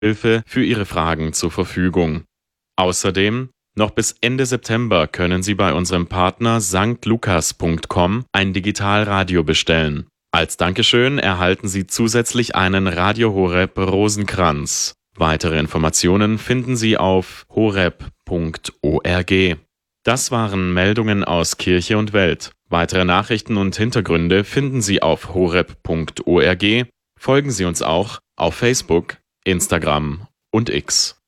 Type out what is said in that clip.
Hilfe für Ihre Fragen zur Verfügung. Außerdem, noch bis Ende September können Sie bei unserem Partner stlukas.com ein Digitalradio bestellen. Als Dankeschön erhalten Sie zusätzlich einen Radio Horeb Rosenkranz. Weitere Informationen finden Sie auf horeb.org. Das waren Meldungen aus Kirche und Welt. Weitere Nachrichten und Hintergründe finden Sie auf horeb.org. Folgen Sie uns auch auf Facebook, Instagram und X.